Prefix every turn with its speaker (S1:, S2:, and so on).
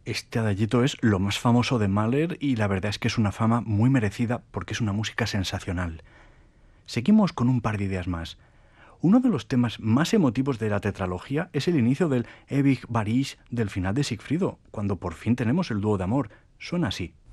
S1: Este adagito es lo más famoso de Mahler y la verdad es que es una fama muy merecida porque es una música sensacional. Seguimos con un par de ideas más. Uno de los temas más emotivos de la tetralogía es el inicio del Ewig war ich del final de Sigfrido, cuando por fin tenemos el dúo de amor. Suena así.